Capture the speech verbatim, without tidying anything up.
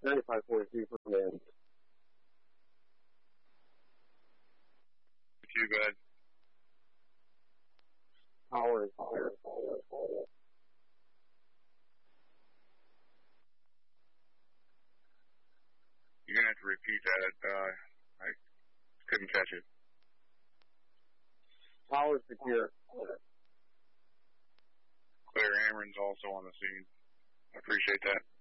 thirty-five forty-three for command. Too bad. Power is clear. You're going to have to repeat that. Uh, I couldn't catch it. Power secure. Claire Amron's also on the scene. I appreciate that.